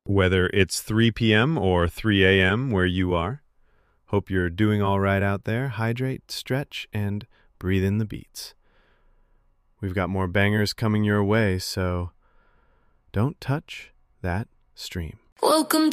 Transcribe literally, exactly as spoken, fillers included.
Whether it's three p.m. or three a.m. where you are, hope you're doing all right out there. Hydrate, stretch, and breathe in the beats. We've got more bangers coming your way, so don't touch that stream. Welcome